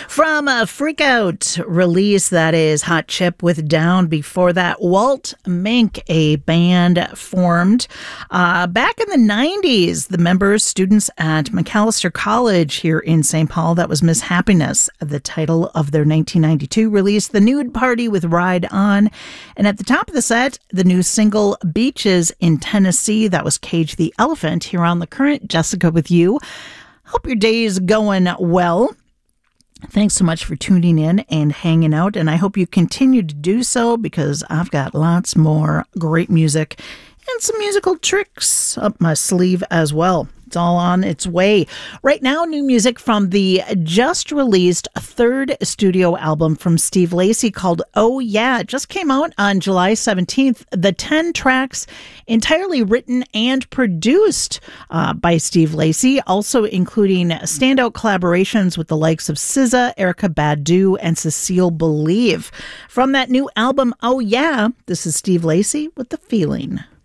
From a Freak Out release, that is Hot Chip with Down. Before that, Walt Mink, a band formed back in the 90s. The members, students at Macalester College here in St. Paul. That was Miss Happiness, the title of their 1992 release, The Nude Party with Ride On. And at the top of the set, the new single Beaches in Tennessee. That was Cage the Elephant here on The Current. Jessica with you. Hope your day is going well. Thanks so much for tuning in and hanging out, and I hope you continue to do so because I've got lots more great music and some musical tricks up my sleeve as well. It's all on its way. Right now, new music from the just released third studio album from Steve Lacy called Oh Yeah. It just came out on July 17th. The 10 tracks entirely written and produced by Steve Lacy, also including standout collaborations with the likes of SZA, Erykah Badu, and Cecile Believe. From that new album, Oh Yeah, this is Steve Lacy with The Feeling.